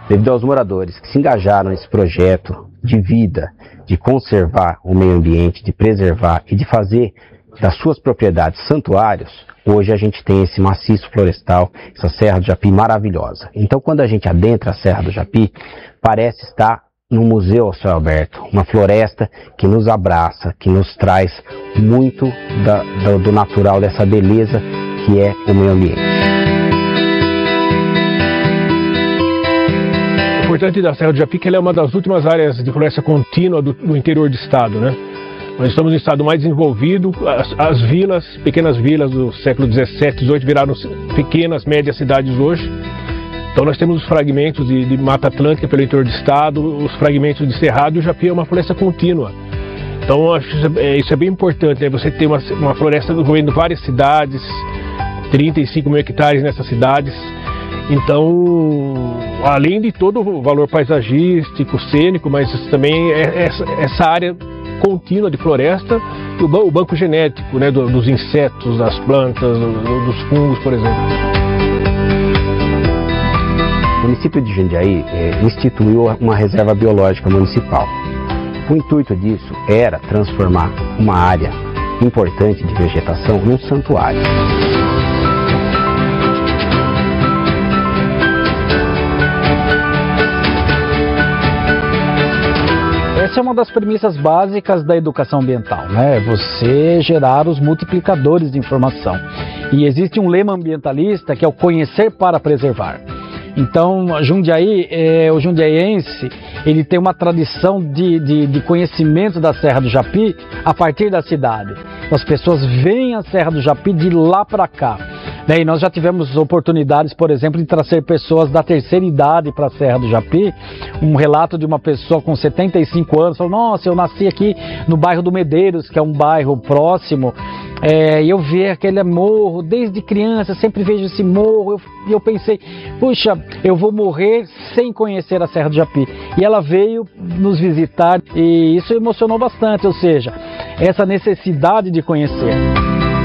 devido aos moradores que se engajaram nesse projeto de vida, de conservar o meio ambiente, de preservar e de fazer das suas propriedades santuários, hoje a gente tem esse maciço florestal, essa Serra do Japi maravilhosa. Então, quando a gente adentra a Serra do Japi, parece estar num museu ao céu aberto, uma floresta que nos abraça, que nos traz muito do natural, dessa beleza que é o meio ambiente. O importante da Serra do Japi é que ela é uma das últimas áreas de floresta contínua do interior do estado, né? Nós estamos no estado mais desenvolvido, as vilas, pequenas vilas do século XVII, XVIII viraram pequenas, médias cidades hoje. Então nós temos os fragmentos de Mata Atlântica pelo interior do estado, os fragmentos de Cerrado, e o Japi é uma floresta contínua. Então acho que isso é bem importante, né? Você ter uma floresta envolvendo várias cidades, 35 mil hectares nessas cidades. Então, além de todo o valor paisagístico, cênico, mas também essa área contínua de floresta, o banco genético, né, dos insetos, das plantas, dos fungos, por exemplo. O município de Jundiaí instituiu uma reserva biológica municipal. O intuito disso era transformar uma área importante de vegetação num santuário. Essa é uma das premissas básicas da educação ambiental, né? Você gerar os multiplicadores de informação. E existe um lema ambientalista que é o conhecer para preservar. Então, Jundiaí, o jundiaiense, ele tem uma tradição de conhecimento da Serra do Japi a partir da cidade. As pessoas veem a Serra do Japi de lá para cá. E nós já tivemos oportunidades, por exemplo, de trazer pessoas da terceira idade para a Serra do Japi. Um relato de uma pessoa com 75 anos, falou: nossa, eu nasci aqui no bairro do Medeiros, que é um bairro próximo, e eu vi aquele morro desde criança, sempre vejo esse morro, e eu pensei, puxa, eu vou morrer sem conhecer a Serra do Japi. E ela veio nos visitar e isso emocionou bastante, ou seja, essa necessidade de conhecer.